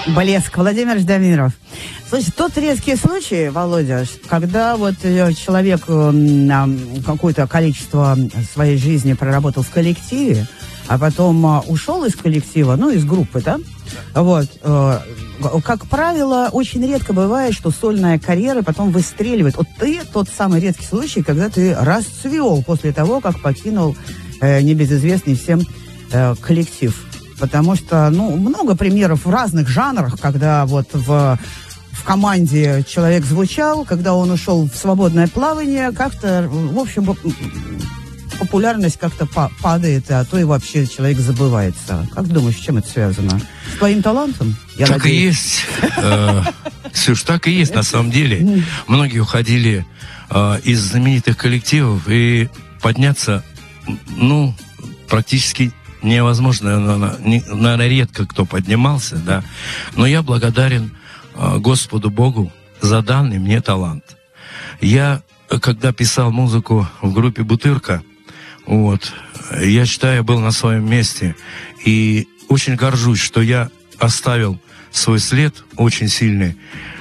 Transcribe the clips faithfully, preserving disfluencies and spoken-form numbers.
Блеск. Владимир Ждамиров. Слушай, тот редкий случай, Володя, когда вот человек какое-то количество своей жизни проработал в коллективе, а потом ушел из коллектива, ну, из группы, да? Вот. Как правило, очень редко бывает, что сольная карьера потом выстреливает. Вот ты тот самый редкий случай, когда ты расцвел после того, как покинул э, небезызвестный всем э, коллектив. Потому что, ну, много примеров в разных жанрах, когда вот в, в команде человек звучал, когда он ушел в свободное плавание, как-то, в общем, популярность как-то падает, а то и вообще человек забывается. Как думаешь, с чем это связано? С твоим талантом? Я так надеюсь. И есть. Э, Ксюш, так и есть на самом деле. Многие уходили э, из знаменитых коллективов, и подняться, ну, практически невозможно. Наверное, редко кто поднимался, да. Но я благодарен э, Господу Богу за данный мне талант. Я, когда писал музыку в группе «Бутырка», вот, я считаю, я был на своем месте. И очень горжусь, что я оставил свой след очень сильный.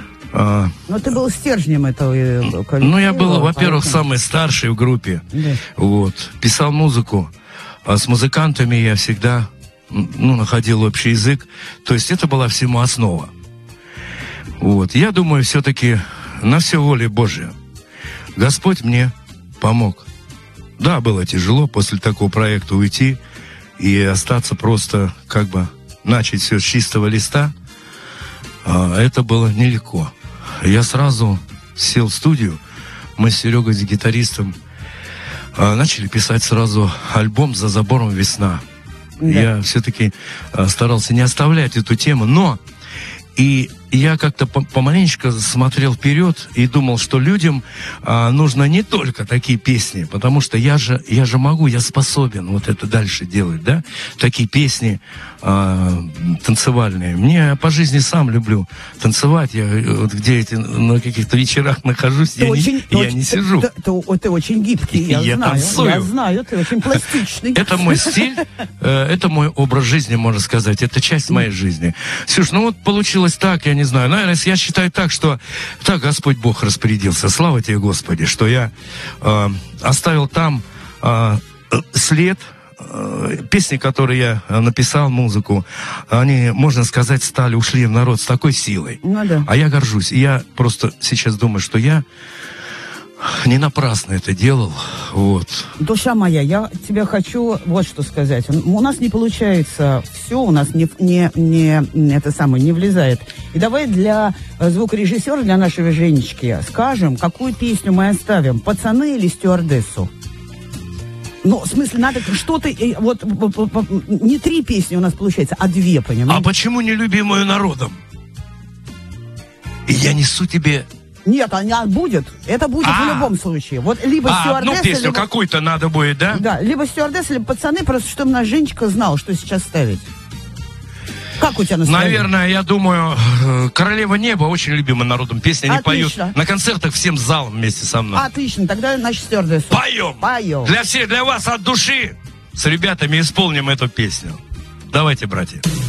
Но ты был стержнем этого коллектива. Ну, я был, во-первых, самый старший в группе. Да. Вот. Писал музыку. А с музыкантами я всегда, ну, находил общий язык. То есть это была всему основа. Вот. Я думаю, все-таки на все воля Божья. Господь мне помог. Да, было тяжело после такого проекта уйти и остаться просто, как бы, начать все с чистого листа. А, это было нелегко. Я сразу сел в студию. Мы с Серегой, с гитаристом, а, начали писать сразу альбом «За забором весна». Да. Я все-таки а, старался не оставлять эту тему, но и я как-то помаленечко смотрел вперед и думал, что людям а, нужно не только такие песни, потому что я же, я же могу, я способен вот это дальше делать, да? Такие песни а, танцевальные. Мне по жизни сам люблю танцевать. Я вот где эти, на каких-то вечерах нахожусь, я, очень, не, я очень, не сижу. Ты, ты, ты очень гибкий, я, я знаю. Танцую. Я знаю, ты очень пластичный. Это мой стиль, это мой образ жизни, можно сказать. Это часть моей жизни. Ксюш, ну вот получилось так, я не знаю. Наверное, я считаю так, что так Господь Бог распорядился. Слава тебе, Господи, что я э, оставил там э, след. Э, песни, которые я написал, музыку, они, можно сказать, стали, ушли в народ с такой силой. Ну, да. А я горжусь. И я просто сейчас думаю, что я не напрасно это делал. Вот. Душа моя, я тебе хочу вот что сказать. У нас не получается все, у нас не, не, не, это самое, не влезает. И давай для звукорежиссера, для нашего Женечки скажем, какую песню мы оставим. «Пацаны» или «Стюардессу»? Ну, в смысле, надо что-то... Вот, не три песни у нас получается, а две, понимаешь? А почему нелюбимую народом? И я несу тебе... Нет, она будет. Это будет а, в любом случае. Вот либо а, стюардесса... одну песню либо... какую-то надо будет, да? Да, либо стюардесса, либо «Пацаны», просто чтобы наш Женечка знал, что сейчас ставить. Как у тебя настроение? Наверное, я думаю, «Королева неба» очень любима народом. Песня они поют на концертах всем залом вместе со мной. Отлично, тогда значит стюардессу. Поем! Поем! Для всех, для вас от души с ребятами исполним эту песню. Давайте, братья.